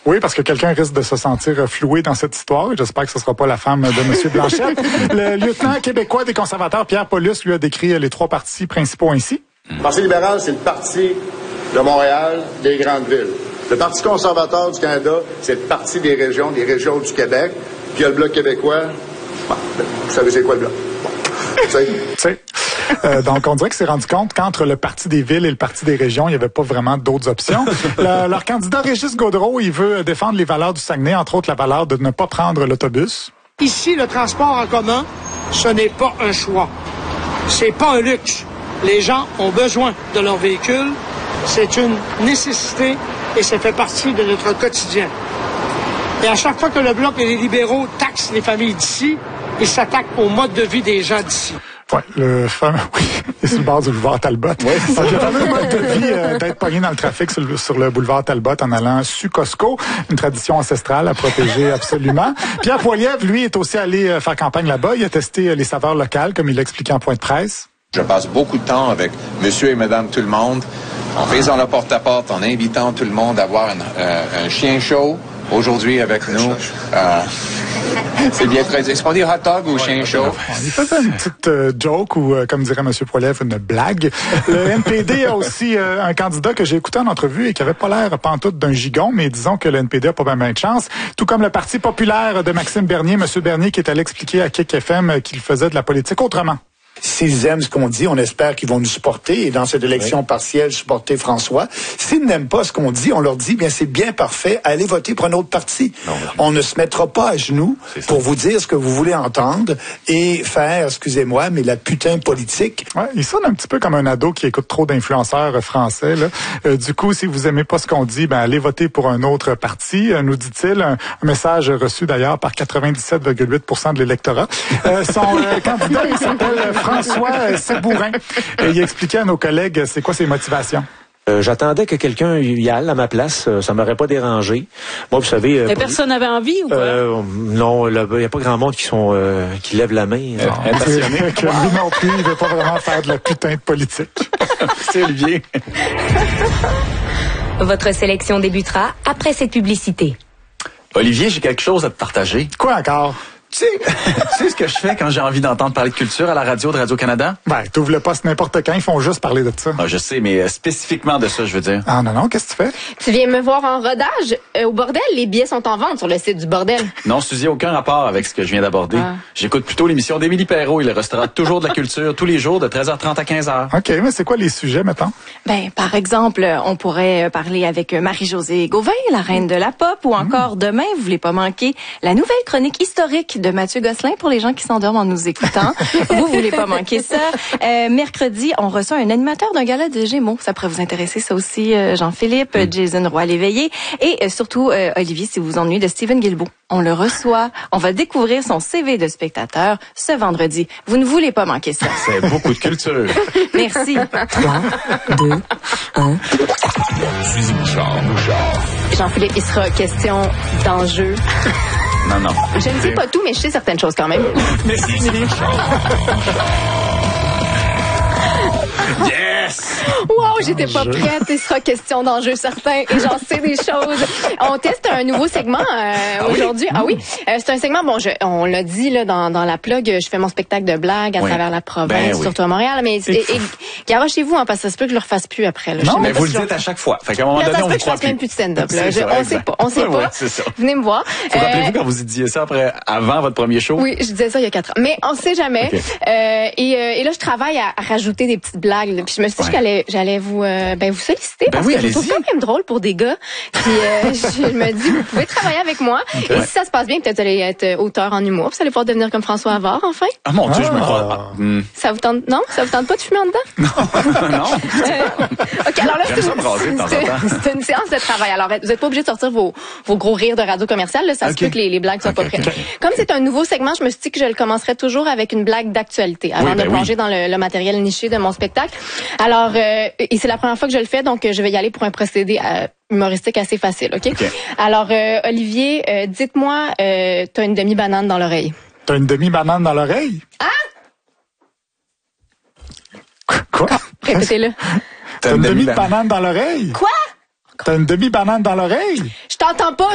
Oui, parce que quelqu'un risque de se sentir floué dans cette histoire. J'espère que ce ne sera pas la femme de M. Blanchette. Le lieutenant québécois des conservateurs, Pierre Paulus, lui a décrit les 3 partis principaux ainsi. Le Parti libéral, c'est le parti de Montréal, des grandes villes. Le Parti conservateur du Canada, c'est le parti des régions du Québec. Puis il y a le Bloc québécois. Bon, vous savez c'est quoi le Bloc? Donc, on dirait que c'est rendu compte qu'entre le Parti des villes et le Parti des régions, il n'y avait pas vraiment d'autres options. Leur candidat Régis Gaudreault, il veut défendre les valeurs du Saguenay, entre autres la valeur de ne pas prendre l'autobus. Ici, le transport en commun, ce n'est pas un choix. C'est pas un luxe. Les gens ont besoin de leur véhicule. C'est une nécessité et ça fait partie de notre quotidien. Et à chaque fois que le Bloc et les libéraux taxent les familles d'ici, ils s'attaquent au mode de vie des gens d'ici. Oui, le fameux, oui, c'est sur le bord du boulevard Talbot. Oui, donc, le fameux mode de vie d'être pogné dans le trafic sur le boulevard Talbot en allant sur Costco, une tradition ancestrale à protéger absolument. Pierre Poilievre, lui, est aussi allé faire campagne là-bas. Il a testé les saveurs locales, comme il l'a expliqué en point de presse. Je passe beaucoup de temps avec monsieur et madame tout le monde, en faisant le porte-à-porte, en invitant tout le monde à avoir un chien chaud. Aujourd'hui, avec nous, c'est bien très... Est-ce qu'on dit hot dog ou chien chaud? Il faisait une petite joke ou, comme dirait M. Poilievre, une blague. Le NPD a aussi un candidat que j'ai écouté en entrevue et qui avait pas l'air pantoute d'un gigon, mais disons que le NPD a pas bien de chance. Tout comme le Parti populaire de Maxime Bernier, M. Bernier qui est allé expliquer à Kick FM qu'il faisait de la politique autrement. S'ils aiment ce qu'on dit, on espère qu'ils vont nous supporter et dans cette élection partielle, supporter François. S'ils n'aiment pas ce qu'on dit, on leur dit, bien, c'est bien parfait, allez voter pour un autre parti. On ne se mettra pas à genoux pour vous dire ce que vous voulez entendre et faire, excusez-moi, mais la putain politique. Ouais, il sonne un petit peu comme un ado qui écoute trop d'influenceurs français, là. Du coup, si vous aimez pas ce qu'on dit, ben, allez voter pour un autre parti, nous dit-il. Un message reçu d'ailleurs par 97,8% de l'électorat. Son candidat, il s'appelle François Sabourin. Et il expliquait à nos collègues c'est quoi ses motivations. J'attendais que quelqu'un y aille à ma place. Ça m'aurait pas dérangé. Moi, vous savez... Mais personne n'avait envie ou quoi? Non, il n'y a pas grand monde qui lève la main. Impressionné. Que lui non plus, il veut pas vraiment faire de la putain de politique. C'est Olivier. Votre sélection débutera après cette publicité. Olivier, j'ai quelque chose à te partager. Quoi encore? Tu sais ce que je fais quand j'ai envie d'entendre parler de culture à la radio de Radio-Canada? Ben, t'ouvres le poste n'importe quand, ils font juste parler de ça. Ah, je sais, mais spécifiquement de ça, je veux dire. Ah non, qu'est-ce que tu fais? Tu viens me voir en rodage au bordel. Les billets sont en vente sur le site du bordel. Non, Suzy, aucun rapport avec ce que je viens d'aborder. J'écoute plutôt l'émission d'Émilie Perrault. Il restera toujours de la culture tous les jours de 13h30 à 15h. OK, mais c'est quoi les sujets, mettons? Ben, par exemple, on pourrait parler avec Marie-Josée Gauvin, la reine de la pop, ou encore demain, vous voulez pas manquer la nouvelle chronique historique de Mathieu Gosselin pour les gens qui s'endorment en nous écoutant. Vous voulez pas manquer ça. Mercredi, on reçoit un animateur d'un gala de Gémeaux. Ça pourrait vous intéresser, ça aussi, Jean-Philippe, Jason Roy-Léveillé. Et surtout, Olivier, si vous vous ennuyez de Steven Guilbeault. On le reçoit. On va découvrir son CV de spectateur ce vendredi. Vous ne voulez pas manquer ça. C'est beaucoup de culture. Merci. 3, 2, 1. Suzy Bouchard. Jean-Philippe, il sera question d'enjeux. Non. Je ne sais pas tout, mais je sais certaines choses quand même. Merci, Émilie. Yes! Wow, j'étais pas prête. Il sera question d'enjeux certains et j'en sais des choses. On teste un nouveau segment aujourd'hui. Ah oui, c'est un segment, on l'a dit là dans la plug, je fais mon spectacle de blagues à travers la province, surtout à Montréal. Mais garochez-vous, parce que ça se peut que je le refasse plus après. Là. Non, mais vous le dites à chaque fois. Fait qu'à un moment donné, on vous croit plus. Même plus de stand-up. On sait pas. C'est ça. Venez me voir. Vous rappelez-vous quand vous disiez ça avant votre premier show? Oui, je disais ça il y a 4 ans. Mais on sait jamais. Okay. Et là, je travaille à rajouter des petites blagues. Là. Puis je me suis dit que j'allais vous solliciter parce que je trouve quand même drôle pour des gars. Puis je me dis, vous pouvez travailler avec moi. Et si ça se passe bien, peut-être vous allez être auteur en humour. Puis vous allez pouvoir devenir comme François Havard, enfin. Ah mon Dieu, je me crois. Ça vous tente? Non? Ça vous tente pas de fumer en dedans? Non. OK, alors là, c'est une séance de travail. Alors, vous n'êtes pas obligé de sortir vos gros rires de radio commerciale. Là, ça se peut que les blagues soient pas prêtes. Comme c'est un nouveau segment, je me suis dit que je le commencerai toujours avec une blague d'actualité avant de plonger dans le matériel niché de mon spectacle. Alors, et c'est la première fois que je le fais, donc je vais y aller pour un procédé humoristique assez facile, OK? Alors, Olivier, dites-moi, t'as une demi-banane dans l'oreille. T'as une demi-banane dans l'oreille? Hein? Quoi? Répétez-le. T'as une demi-banane dans l'oreille? Quoi? T'as une demi-banane dans l'oreille? Je t'entends pas.